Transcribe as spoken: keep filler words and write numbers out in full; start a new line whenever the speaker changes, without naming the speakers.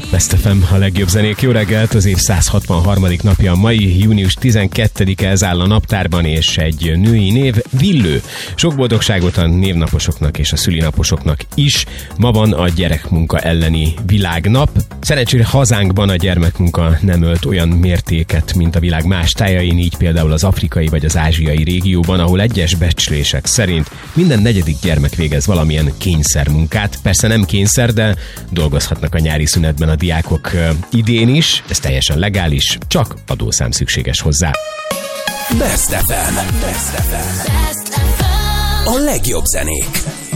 Best ef em, a legjobb zenék. Jó reggelt, az év száz hatvanharmadik napja a mai, június tizenkettedike, ez áll a naptárban, és egy női név, Villő. Sok boldogságot a névnaposoknak és a szülinaposoknak is. Ma van a gyerekmunka elleni világnap. Szerencsére hazánkban a gyermekmunka nem ölt olyan mértéket, mint a világ más tájain, így például az afrikai vagy az ázsiai régióban, ahol egyes becslések szerint minden negyedik gyermek végez valamilyen kényszermunkát. Persze nem kényszer, de dolgozhatnak a nyári szünetben a diákok idén is. Ez teljesen legális, csak adószám szükséges hozzá.
Best ef em. Best ef em. A legjobb zenék.